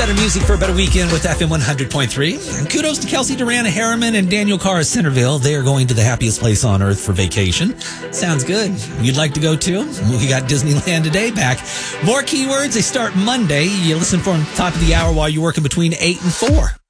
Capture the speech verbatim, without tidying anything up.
Better music for a better weekend with F M one hundred point three. And kudos to Kelsey Duran of Harriman and Daniel Carr of Centerville. They are going to the happiest place on earth for vacation. Sounds good. You'd like to go too? We got Disneyland today back. More keywords. They start Monday. You listen for them top of the hour while you're working between eight and four.